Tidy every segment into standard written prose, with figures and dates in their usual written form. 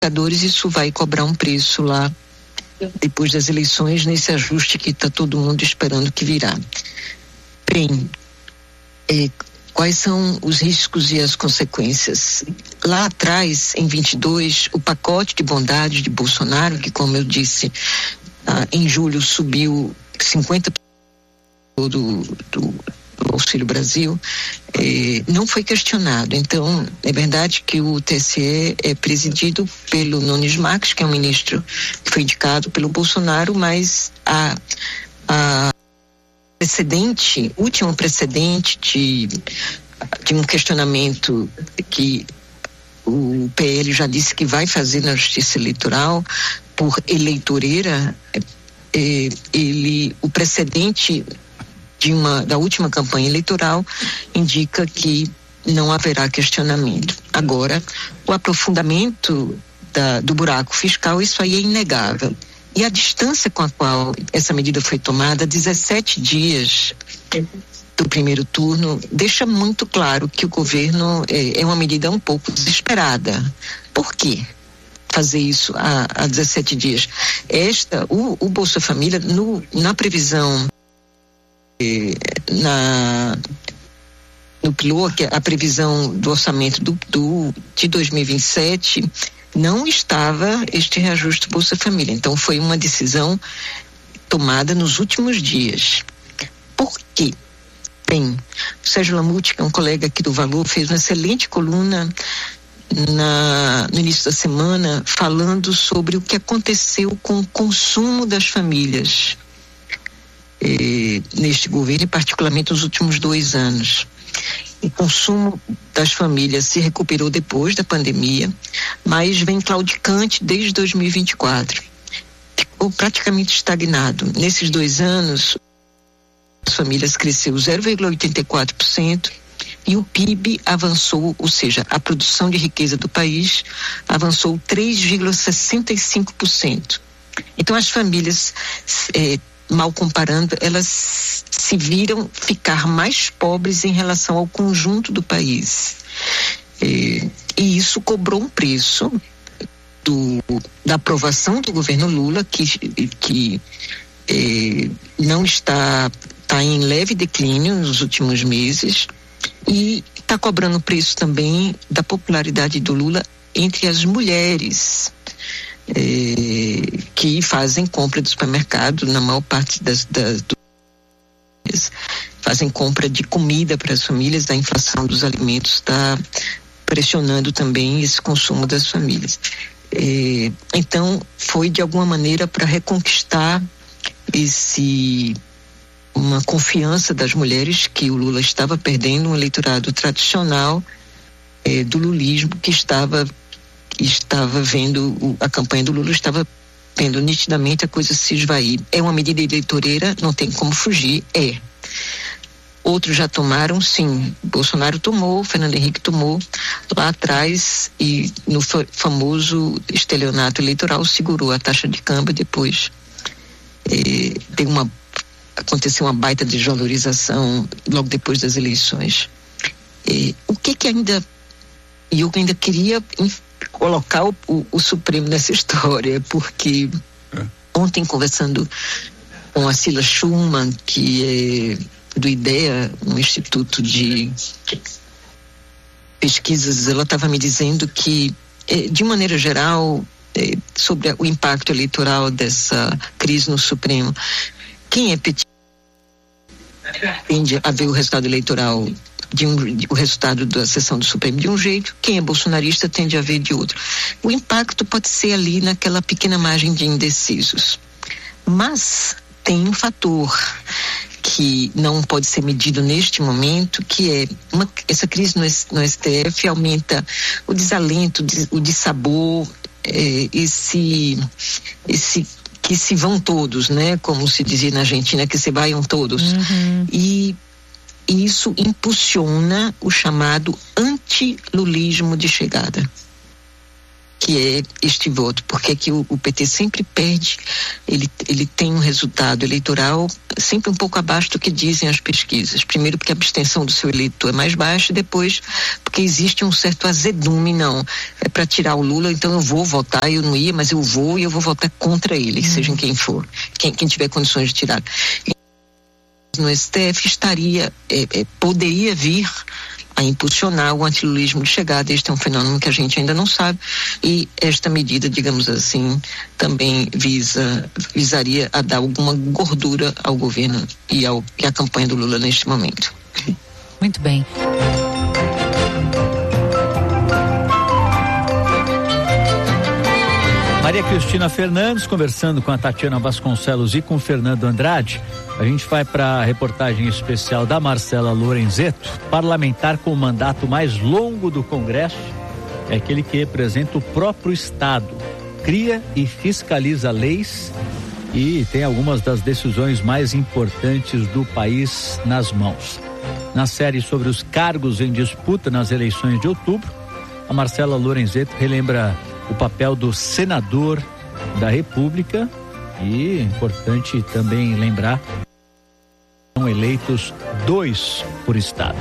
isso vai cobrar um preço lá depois das eleições, nesse ajuste que está todo mundo esperando que virá. Bem, quais são os riscos e as consequências? Lá atrás, em 22, o pacote de bondade de Bolsonaro, que, como eu disse, em julho subiu 50% do Auxílio Brasil, não foi questionado. Então, é verdade que o TSE é presidido pelo Nunes Marques, que é um ministro que foi indicado pelo Bolsonaro, mas último precedente de um questionamento que o PL já disse que vai fazer na Justiça Eleitoral por eleitoreira, o precedente da última campanha eleitoral indica que não haverá questionamento. Agora, o aprofundamento do buraco fiscal, isso aí é inegável. E a distância com a qual essa medida foi tomada, 17 dias do primeiro turno, deixa muito claro que o governo é uma medida um pouco desesperada. Por quê fazer isso há 17 dias? O Bolsa Família, na previsão, no PLOA, que é a previsão do orçamento de 2027, não estava este reajuste do Bolsa Família. Então, foi uma decisão tomada nos últimos dias. Por quê? Bem, o Sérgio Lamute, que é um colega aqui do Valor, fez uma excelente coluna no início da semana falando sobre o que aconteceu com o consumo das famílias neste governo, e particularmente nos últimos 2 anos. O consumo das famílias se recuperou depois da pandemia, mas vem claudicante desde 2024. Ficou praticamente estagnado. Nesses 2 anos, as famílias cresceu 0,84% e o PIB avançou, ou seja, a produção de riqueza do país avançou 3,65%. Então, as famílias, mal comparando, elas se viram ficar mais pobres em relação ao conjunto do país. E isso cobrou um preço da aprovação do governo Lula, que não está em leve declínio nos últimos meses, e está cobrando preço também da popularidade do Lula entre as mulheres que fazem compra do supermercado, na maior parte fazem compra de comida para as famílias. A inflação dos alimentos está pressionando também esse consumo das famílias. Então, foi de alguma maneira para reconquistar uma confiança das mulheres, que o Lula estava perdendo, um eleitorado tradicional do lulismo, que estava vendo a campanha do Lula, estava vendo nitidamente a coisa se esvair. É uma medida eleitoreira, não tem como fugir, Outros já tomaram, sim. Bolsonaro tomou, Fernando Henrique tomou lá atrás, e no famoso estelionato eleitoral segurou a taxa de câmbio. Depois aconteceu uma baita desvalorização logo depois das eleições. O que ainda... E eu ainda queria colocar o Supremo nessa história, porque ontem, conversando com a Cila Schumann, que é do IDEA, um instituto de pesquisas, ela estava me dizendo que, de maneira geral, sobre o impacto eleitoral dessa crise no Supremo, quem é petista tende a ver o resultado eleitoral, o resultado da sessão do Supremo de um jeito, quem é bolsonarista tende a ver de outro. O impacto pode ser ali naquela pequena margem de indecisos. Mas tem um fator que não pode ser medido neste momento, que é essa crise no STF aumenta o desalento, o dissabor, que se vão todos, né? Como se dizia na Argentina, que se vaiam todos. Uhum. E isso impulsiona o chamado antilulismo de chegada. que é este voto, porque é que o PT sempre perde, ele tem um resultado eleitoral sempre um pouco abaixo do que dizem as pesquisas. Primeiro porque a abstenção do seu eleitor é mais baixa, e depois porque existe um certo azedume, não, é para tirar o Lula, então eu vou votar, eu não ia, mas eu vou e eu vou votar contra ele, seja quem for, quem tiver condições de tirar. No STF poderia vir a impulsionar o antilulismo de chegada. Este é um fenômeno que a gente ainda não sabe, e esta medida, digamos assim, também visaria a dar alguma gordura ao governo e à campanha do Lula neste momento. Muito bem. Maria Cristina Fernandes conversando com a Tatiana Vasconcelos e com o Fernando Andrade. A gente vai para a reportagem especial da Marcela Lorenzetto. Parlamentar com o mandato mais longo do Congresso é aquele que representa o próprio Estado, cria e fiscaliza leis e tem algumas das decisões mais importantes do país nas mãos. Na série sobre os cargos em disputa nas eleições de outubro, a Marcela Lorenzetto relembra o papel do senador da República, e é importante também lembrar que são eleitos 2 por estado.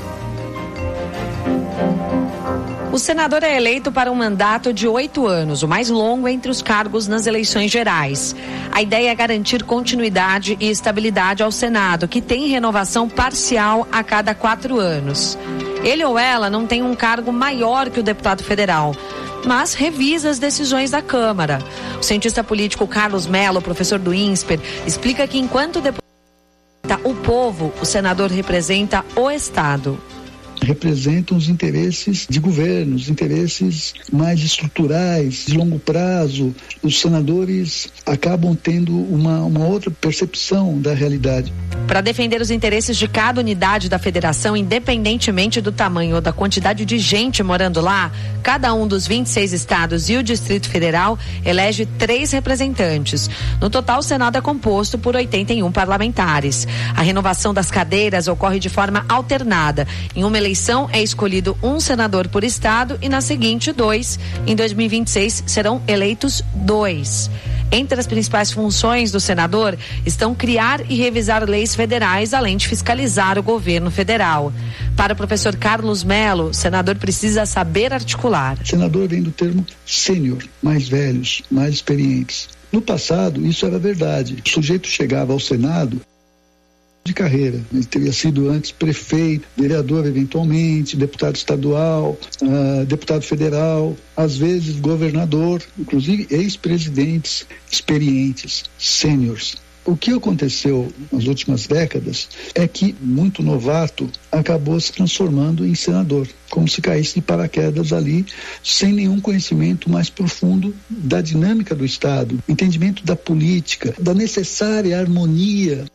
O senador é eleito para um mandato de 8 anos, o mais longo entre os cargos nas eleições gerais. A ideia é garantir continuidade e estabilidade ao Senado, que tem renovação parcial a cada 4 anos. Ele ou ela não tem um cargo maior que o deputado federal, mas revisa as decisões da Câmara. O cientista político Carlos Mello, professor do INSPER, explica que enquanto o deputado representa o povo, o senador representa o Estado. Representam os interesses de governo, os interesses mais estruturais, de longo prazo. Os senadores acabam tendo uma outra percepção da realidade. Para defender os interesses de cada unidade da federação, independentemente do tamanho ou da quantidade de gente morando lá, cada um dos 26 estados e o Distrito Federal elege 3 representantes. No total, o Senado é composto por 81 parlamentares. A renovação das cadeiras ocorre de forma alternada. Em uma eleição é escolhido um senador por estado e na seguinte 2. Em 2026 serão eleitos 2. Entre as principais funções do senador estão criar e revisar leis federais, além de fiscalizar o governo federal. Para o professor Carlos Mello, o senador precisa saber articular. Senador vem do termo sênior, mais velhos, mais experientes. No passado, isso era verdade. O sujeito chegava ao Senado de carreira. Ele teria sido antes prefeito, vereador eventualmente, deputado estadual, deputado federal, às vezes governador, inclusive ex-presidentes experientes, sêniors. O que aconteceu nas últimas décadas é que muito novato acabou se transformando em senador, como se caísse de paraquedas ali, sem nenhum conhecimento mais profundo da dinâmica do Estado, entendimento da política, da necessária harmonia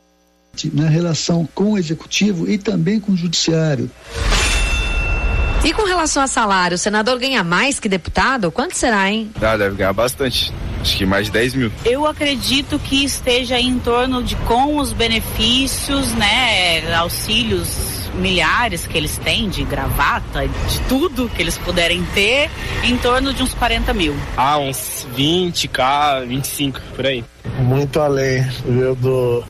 na relação com o executivo e também com o judiciário. E com relação a salário, o senador ganha mais que deputado? Quanto será, hein? Deve ganhar bastante. Acho que mais de 10 mil. Eu acredito que esteja em torno de, com os benefícios, né, auxílios milhares que eles têm, de gravata, de tudo que eles puderem ter, em torno de uns 40 mil. Uns 20k, 25, por aí. Muito além, viu, do...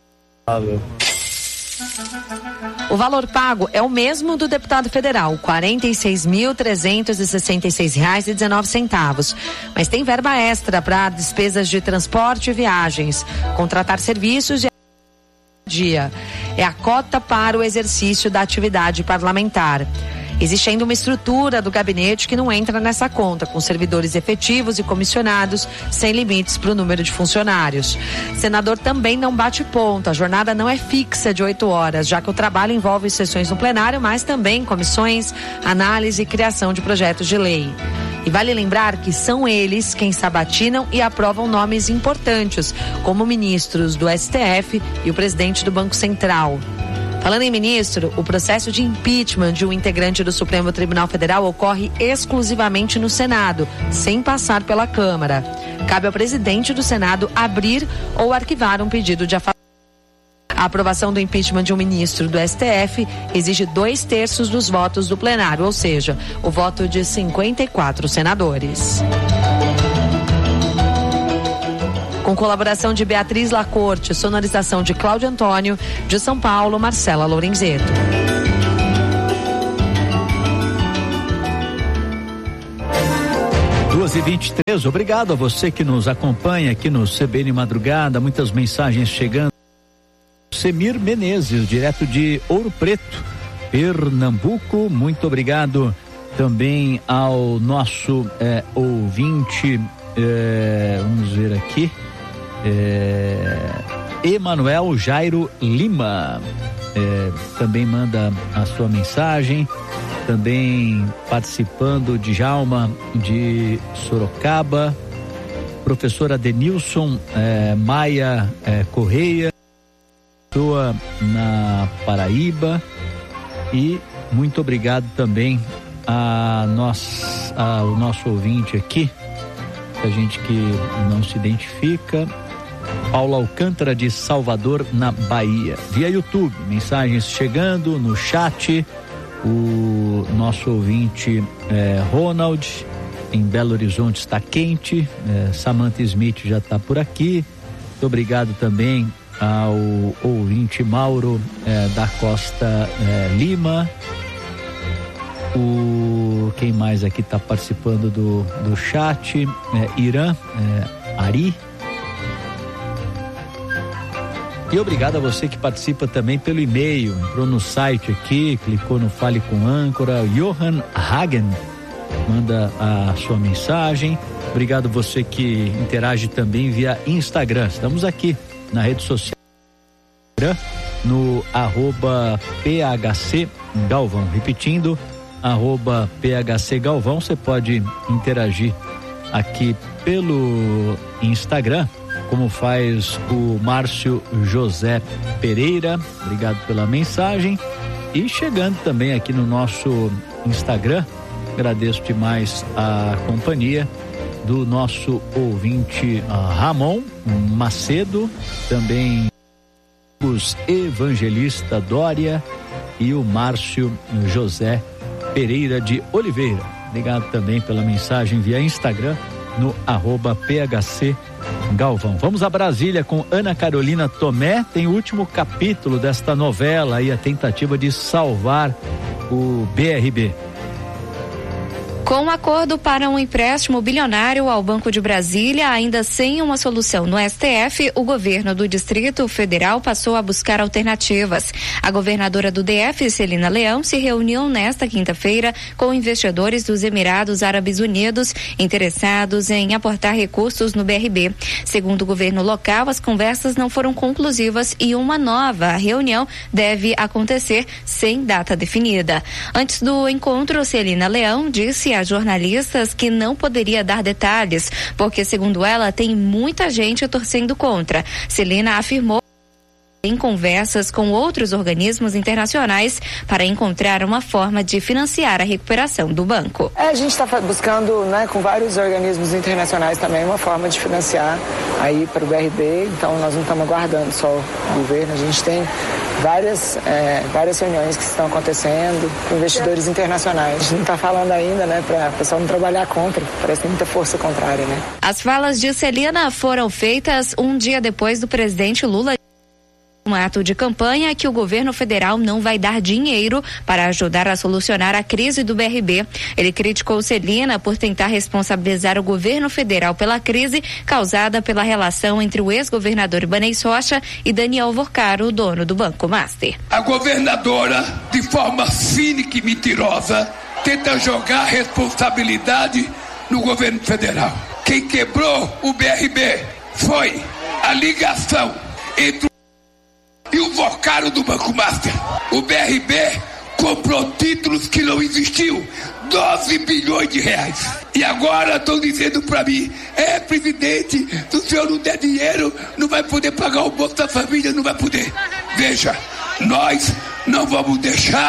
O valor pago é o mesmo do deputado federal, R$ 46.366,19. Mas tem verba extra para despesas de transporte e viagens, contratar serviços e dia. É a cota para o exercício da atividade parlamentar. Existe ainda uma estrutura do gabinete que não entra nessa conta, com servidores efetivos e comissionados, sem limites para o número de funcionários. Senador também não bate ponto, a jornada não é fixa de 8 horas, já que o trabalho envolve sessões no plenário, mas também comissões, análise e criação de projetos de lei. E vale lembrar que são eles quem sabatinam e aprovam nomes importantes, como ministros do STF e o presidente do Banco Central. Falando em ministro, o processo de impeachment de um integrante do Supremo Tribunal Federal ocorre exclusivamente no Senado, sem passar pela Câmara. Cabe ao presidente do Senado abrir ou arquivar um pedido de afastamento. A aprovação do impeachment de um ministro do STF exige 2/3 dos votos do plenário, ou seja, o voto de 54 senadores. Com colaboração de Beatriz Lacorte, sonorização de Cláudio Antônio, de São Paulo, Marcela Lorenzeto. Duas e 23, obrigado a você que nos acompanha aqui no CBN Madrugada, muitas mensagens chegando. Semir Menezes, direto de Ouro Preto, Pernambuco, muito obrigado também ao nosso ouvinte, vamos ver aqui, Emanuel Jairo Lima, também manda a sua mensagem, também participando de Djalma de Sorocaba, professora Denilson Maia Correia, na Paraíba, e muito obrigado também ao nosso ouvinte aqui, a gente que não se identifica, Paulo Alcântara de Salvador, na Bahia, via YouTube, mensagens chegando no chat, o nosso ouvinte Ronald, em Belo Horizonte está quente, Samantha Smith já está por aqui, muito obrigado também ao ouvinte Mauro da Costa Lima, quem mais aqui está participando do chat, Irã Ari, e obrigado a você que participa também pelo e-mail, entrou no site aqui, clicou no Fale com Âncora, Johan Hagen manda a sua mensagem, obrigado você que interage também via Instagram, estamos aqui na rede social, no @PHC Galvão, repetindo, @PHC Galvão, você pode interagir aqui pelo Instagram, como faz o Márcio José Pereira, obrigado pela mensagem, e chegando também aqui no nosso Instagram, agradeço demais a companhia do nosso ouvinte Ramon Macedo, também os Evangelista Dória e o Márcio José Pereira de Oliveira. Obrigado também pela mensagem via Instagram no @PHC Galvão. Vamos a Brasília com Ana Carolina Tomé, tem o último capítulo desta novela e a tentativa de salvar o BRB. Com um acordo para um empréstimo bilionário ao Banco de Brasília, ainda sem uma solução no STF, o governo do Distrito Federal passou a buscar alternativas. A governadora do DF, Celina Leão, se reuniu nesta quinta-feira com investidores dos Emirados Árabes Unidos interessados em aportar recursos no BRB. Segundo o governo local, as conversas não foram conclusivas e uma nova reunião deve acontecer sem data definida. Antes do encontro, Celina Leão disse a jornalistas que não poderia dar detalhes, porque, segundo ela, tem muita gente torcendo contra. Celina afirmou em conversas com outros organismos internacionais para encontrar uma forma de financiar a recuperação do banco. A gente está buscando, com vários organismos internacionais também, uma forma de financiar aí para o BRB, então nós não estamos aguardando só o governo, a gente tem várias reuniões que estão acontecendo com investidores internacionais. A gente não está falando ainda, para o pessoal não trabalhar contra, parece que tem muita força contrária, As falas de Celina foram feitas um dia depois do presidente Lula um ato de campanha que o governo federal não vai dar dinheiro para ajudar a solucionar a crise do BRB. Ele criticou Celina por tentar responsabilizar o governo federal pela crise causada pela relação entre o ex-governador Ibanez Rocha e Daniel Vorcaro, o dono do Banco Master. A governadora, de forma cínica e mentirosa, tenta jogar a responsabilidade no governo federal. Quem quebrou o BRB foi a ligação entre e o Vorcaro do Banco Master. O BRB comprou títulos que não existiam, 12 bilhões de reais. E agora estão dizendo para mim, presidente, se o senhor não der dinheiro, não vai poder pagar o Bolsa da Família, não vai poder. Veja, nós não vamos deixar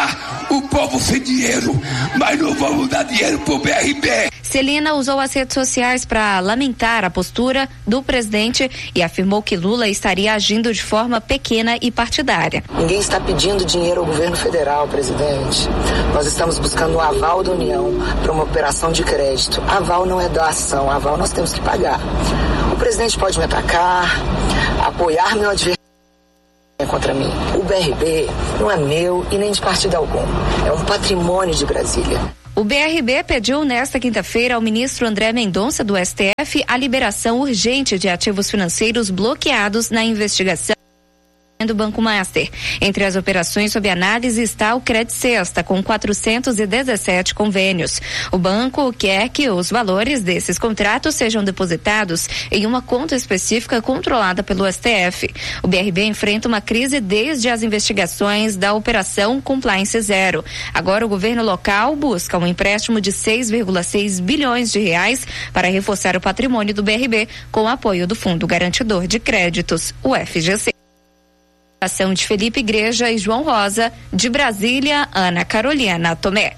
o povo sem dinheiro, mas não vamos dar dinheiro pro BRB. Celina usou as redes sociais para lamentar a postura do presidente e afirmou que Lula estaria agindo de forma pequena e partidária. Ninguém está pedindo dinheiro ao governo federal, presidente. Nós estamos buscando o aval da União para uma operação de crédito. Aval não é doação, aval nós temos que pagar. O presidente pode me atacar, apoiar meu adversário contra mim. O BRB não é meu e nem de partido algum. É um patrimônio de Brasília. O BRB pediu nesta quinta-feira ao ministro André Mendonça do STF a liberação urgente de ativos financeiros bloqueados na investigação do Banco Master. Entre as operações sob análise está o Credit Sexta, com 417 convênios. O banco quer que os valores desses contratos sejam depositados em uma conta específica controlada pelo STF. O BRB enfrenta uma crise desde as investigações da Operação Compliance Zero. Agora o governo local busca um empréstimo de 6,6 bilhões de reais para reforçar o patrimônio do BRB com o apoio do Fundo Garantidor de Créditos, o FGC. Ação de Felipe Igreja e João Rosa, de Brasília, Ana Carolina Tomé.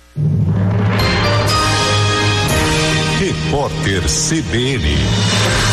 Repórter CBN.